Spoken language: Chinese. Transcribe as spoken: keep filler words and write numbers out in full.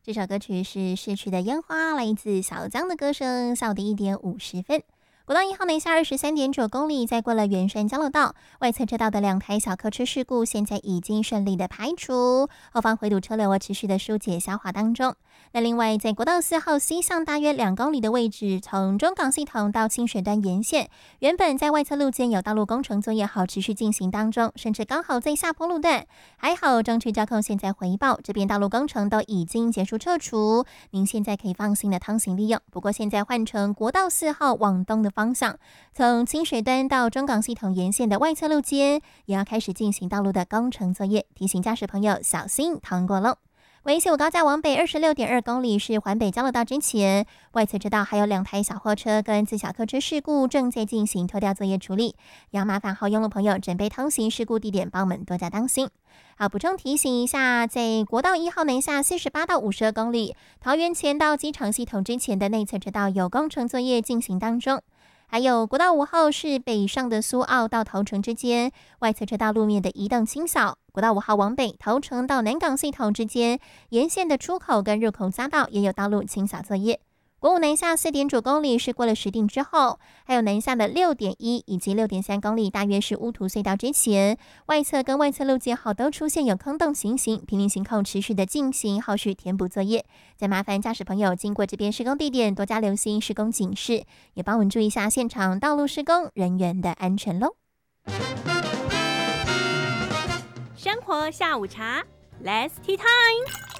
这首歌曲是《逝去的烟花》，来自小江的歌声，下午的一点五十分。国道一号南下二十三点九公里，在过了圆山交流道外侧车道的两台小客车事故，现在已经顺利的排除，后方回堵车流持续的疏解消化当中。那另外，在国道四号西向大约两公里的位置，从中港系统到清水端沿线，原本在外侧路肩有道路工程作业好持续进行当中，甚至刚好在下坡路段，还好中区交控现在回报这边道路工程都已经结束撤除，您现在可以放心的通行利用。不过现在换成国道四号往东的方向，从清水端到中港系统沿线的外侧路肩也要开始进行道路的工程作业，提醒驾驶朋友小心通过喽。为西五高架往北二十六点二公里是环北交流道之前，外侧车道还有两台小货车跟自小客车事故正在进行拖吊作业处理，要麻烦好用路朋友准备通行事故地点，帮我们多加当心。好，补充提醒一下，在国道一号南下四十八到五十二公里，桃园前到机场系统之前的内侧车道有工程作业进行当中。还有国道五号是北上的苏澳到头城之间，外侧车道路面的移动清扫。国道五号往北头城到南港系统之间，沿线的出口跟入口匝道也有道路清扫作业。国五南下四点九公里是过了石碇之后，还有南下的六点一以及六点三公里，大约是乌图隧道之前，外侧跟外侧路肩好都出现有坑洞情形，平行行控持续的进行后续填补作业。再麻烦驾驶朋友经过这边施工地点多加留心施工警示，也帮我们注意一下现场道路施工人员的安全喽。 生活下午茶 ，Let's Tea Time。